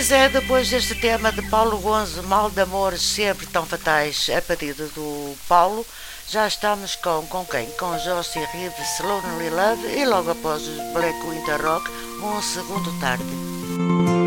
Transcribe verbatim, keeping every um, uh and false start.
Pois é, depois deste tema de Paulo Gonzo, Mal de Amores Sempre Tão Fatais, a pedido do Paulo, já estamos com, com quem? Com Josie Reeves, Lonely Love, e logo após os Black Winter Rock, um segundo tarde.